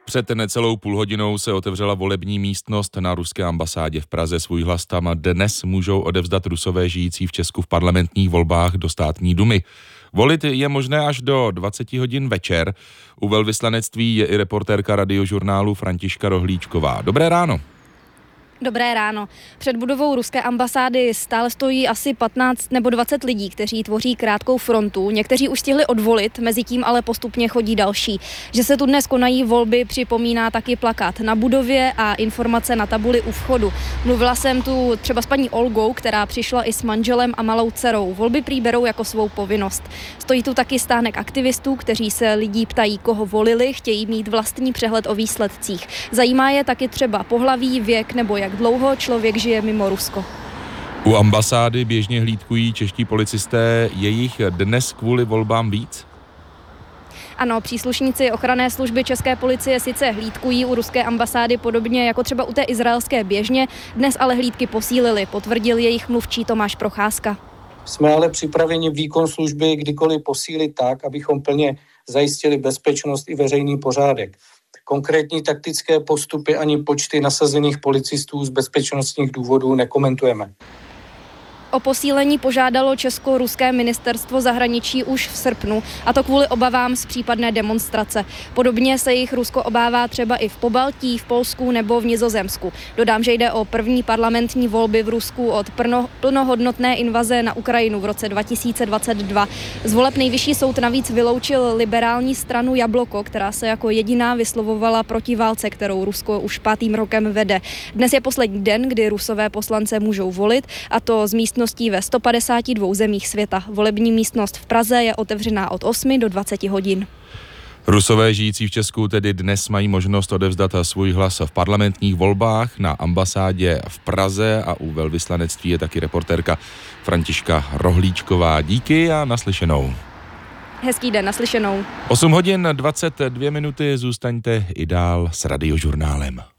Před necelou půlhodinou se otevřela volební místnost na ruské ambasádě v Praze. Svůj hlas tam dnes můžou odevzdat Rusové žijící v Česku v parlamentních volbách do státní dumy. Volit je možné až do 20 hodin večer. U velvyslanectví je i reportérka Radiožurnálu Františka Rohlíčková. Dobré ráno. Dobré ráno. Před budovou ruské ambasády stále stojí asi 15 nebo 20 lidí, kteří tvoří krátkou frontu. Někteří už stihli odvolit, mezitím ale postupně chodí další. Že se tu dnes konají volby, připomíná taky plakát na budově a informace na tabuli u vchodu. Mluvila jsem tu třeba s paní Olgou, která přišla i s manželem a malou dcerou. Volby prý berou jako svou povinnost. Stojí tu taky stánek aktivistů, kteří se lidí ptají, koho volili, chtějí mít vlastní přehled o výsledcích. Zajímá je taky třeba pohlaví, věk nebo jak dlouho člověk žije mimo Rusko. U ambasády běžně hlídkují čeští policisté, je jich dnes kvůli volbám víc? Ano, příslušníci ochranné služby české policie sice hlídkují u ruské ambasády podobně jako třeba u té izraelské běžně, dnes ale hlídky posílili, potvrdil jejich mluvčí Tomáš Procházka. Jsme ale připraveni výkon služby kdykoliv posílit tak, abychom plně zajistili bezpečnost i veřejný pořádek. Konkrétní taktické postupy ani počty nasazených policistů z bezpečnostních důvodů nekomentujeme. O posílení požádalo Česko-ruské ministerstvo zahraničí už v srpnu, a to kvůli obavám z případné demonstrace. Podobně se jich Rusko obává třeba i v Pobaltí, v Polsku nebo v Nizozemsku. Dodám, že jde o první parlamentní volby v Rusku od plnohodnotné invaze na Ukrajinu v roce 2022. Z voleb Nejvyšší soud navíc vyloučil liberální stranu Jabloko, která se jako jediná vyslovovala proti válce, kterou Rusko už 5. rokem vede. Dnes je poslední den, kdy Rusové poslance můžou volit, a to z místností ve 152 zemích světa. Volební místnost v Praze je otevřená od 8 do 20 hodin. Rusové žijící v Česku tedy dnes mají možnost odevzdat svůj hlas v parlamentních volbách na ambasádě v Praze a u velvyslanectví je taky reportérka Františka Rohlíčková. Díky a naslyšenou. Hezký den, naslyšenou. 8 hodin 22 minuty, zůstaňte i dál s Radiožurnálem.